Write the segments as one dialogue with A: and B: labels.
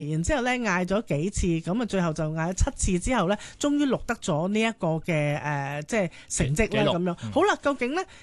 A: 然之後咧嗌咗幾次，咁啊最後就嗌咗7次之後咧，終於錄得咗呢一個嘅即係成績啦咁樣。好啦，究竟咧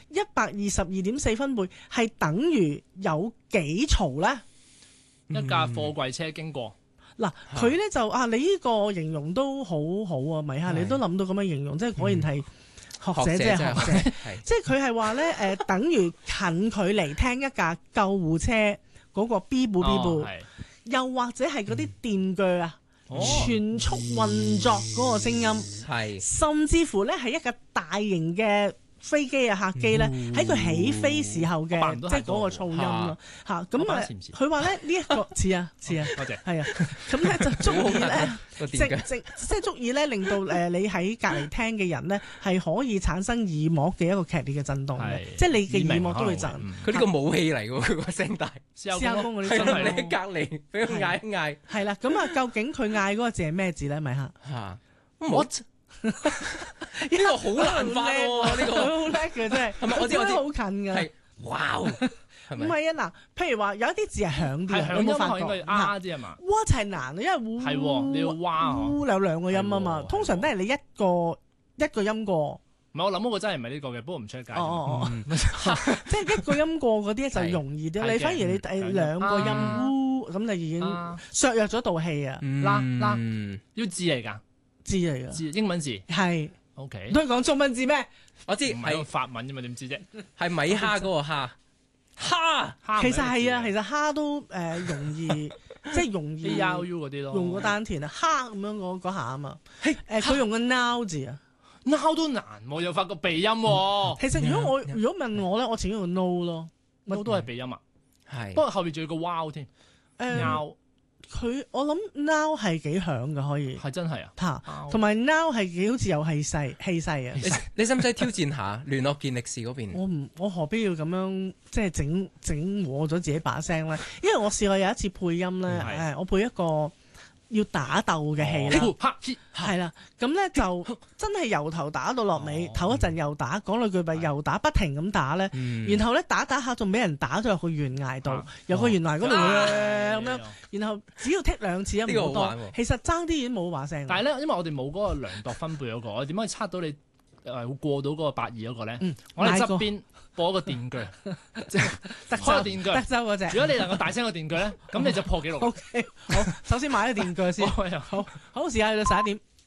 A: 122.4分貝係等於有幾嘈咧？
B: 一架貨櫃車經過。
A: 嗱，佢咧就你呢個形容都好好啊，米哈，你都諗到咁樣形容，即係果然係學者，即係學者，即係佢係話咧等於近距離聽一架救護車嗰個 B 部 B 部，又或者係嗰啲電鋸啊，全速運作嗰個聲音，甚至乎咧係一架大型嘅飛機啊客機咧喺佢起飛時候嘅即係嗰個噪音咯嚇，咁啊佢話咧呢一個似啊，多謝係啊，咁咧就足以咧即係足以咧令到你喺隔離聽嘅人咧係可以產生耳膜嘅一個劇烈嘅震動嘅，即係你嘅耳膜都會震。
C: 佢呢個武器嚟㗎，佢個聲大。
A: 試下工嗰啲
C: 真係你喺隔離俾佢嗌一嗌。係
A: 啦，咁啊究竟佢嗌嗰個字係咩字咧？咪嚇
C: What？呢個好難發喎，呢個
A: 好叻嘅真係，係咪？我知好近㗎。
C: 係，哇！
A: 唔係啊，嗱，譬如話有一啲字係響啲嘅，有冇發覺？
B: 應該啊啲係嘛？
A: 哇就係難，因為烏
B: 係喎，你要哇
A: 烏有兩個音啊嘛，通常都係你一個音過。
B: 唔係，我諗嗰個真係唔係呢個嘅，不過唔出街。
A: 即係一個音過嗰啲就容易啲，你反而你兩個音烏咁就已經削弱咗道氣啊！
B: 要字嚟㗎。
A: 字嚟㗎，
B: 英文字
A: 係
B: OK。
A: 都係講中文字咩？
C: 我知
B: 係法文啫嘛，點知啫？
C: 係米蝦嗰個蝦，蝦
A: 其實係啊，其實蝦都容易，即係容易
B: ARU 嗰啲咯，
A: 用個丹田啊，蝦咁樣嗰下啊嘛。佢用個 now 字啊
B: ，now 都難，我又發覺鼻音喎。
A: 其實如果問我咧，我前邊用 no 咯
B: ，no 都係鼻音啊。
C: 係，
B: 不過後邊仲有個 wow 添，now。
A: 我諗 now 係幾響嘅，可以
B: 係真係啊，
A: 同埋 now 係幾好似有氣勢啊！
C: 你使唔使挑戰下聯絡健力士嗰邊？
A: 我何必要咁樣即係整和咗自己把聲咧？因為我試過有一次配音咧，我配一個要打鬥嘅戲啦，係啦，咁咧就真係由頭打到落尾，唞一陣又打，講兩句咪又打，不停咁打咧，然後咧打下仲俾人打咗入個懸崖度，由個懸崖嗰度咁樣，然後只要剔2次啊，唔好多，其實爭啲已經冇話聲。
B: 但係咧，因為我哋冇嗰個量度分貝嗰個，我點可以測到你會過到嗰個82嗰個咧？我哋側邊播個電鋸，即係開個電鋸，
A: 德州嗰隻。
B: 如果你能夠大聲個電鋸咧，咁你就破紀錄。
A: OK， 好，首先買個電鋸先。好，時間去到11點。